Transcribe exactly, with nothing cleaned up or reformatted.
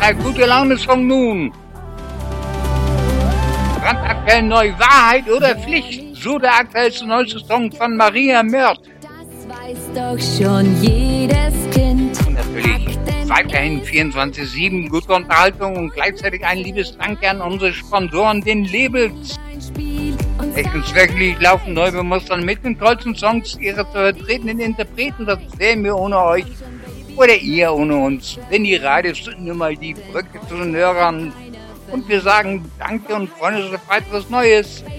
ein gute Laune-Song nun. Brandaktuell neu, Wahrheit oder Pflicht? So der aktuellste neueste Song von Maria Mörth. Das weiß doch schon jedes Kind. Und natürlich weiterhin vierundzwanzig sieben gute Unterhaltung und gleichzeitig ein liebes Danke an unsere Sponsoren, den Labels. Echt wirklich laufen neu bemustern mit den tollsten Songs ihrer zu vertretenen Interpreten. Das wären wir ohne euch oder ihr ohne uns. Denn die Radios sind nun mal die Brücke zu den Hörern. Und wir sagen Danke und freuen uns auf weiteres Neues.